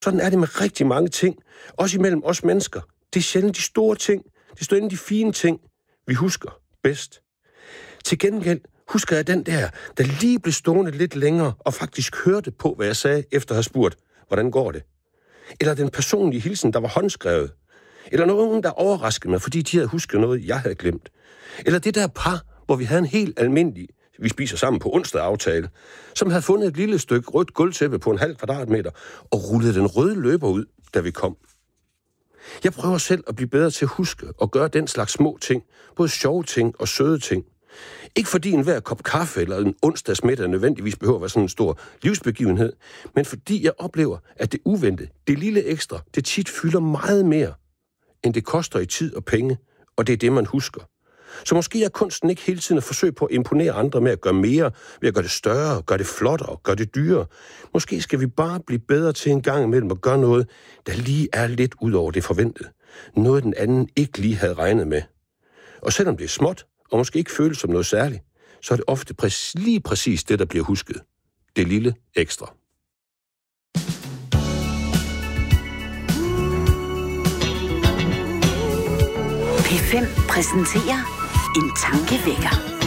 Sådan er det med rigtig mange ting. Også imellem os mennesker. Det er sjældent de store ting. Det er sjældent de fine ting, vi husker bedst. Til gengæld husker jeg den der lige blev stående lidt længere og faktisk hørte på, hvad jeg sagde, efter at have spurgt, hvordan går det? Eller den personlige hilsen, der var håndskrevet. Eller nogen, der overraskede mig, fordi de havde husket noget, jeg havde glemt. Eller det der par, hvor vi havde en helt almindelig, vi spiser sammen på onsdag aftale, som havde fundet et lille stykke rødt gulvtæppe på 0,5 kvadratmeter og rullede den røde løber ud, da vi kom. Jeg prøver selv at blive bedre til at huske og gøre den slags små ting, både sjove ting og søde ting. Ikke fordi enhver kop kaffe eller en onsdagsmiddag nødvendigvis behøver at være sådan en stor livsbegivenhed, men fordi jeg oplever, at det uventede, det lille ekstra, det tit fylder meget mere, end det koster i tid og penge, og det er det, man husker. Så måske er kunsten ikke hele tiden at forsøge på at imponere andre med at gøre mere, ved at gøre det større, gøre det flottere, gøre det dyrere. Måske skal vi bare blive bedre til en gang imellem at gøre noget, der lige er lidt ud over det forventede. Noget den anden ikke lige havde regnet med. Og selvom det er småt, og måske ikke føles som noget særligt, så er det ofte lige præcis det, der bliver husket. Det lille ekstra. P5 præsenterer en tankevækker.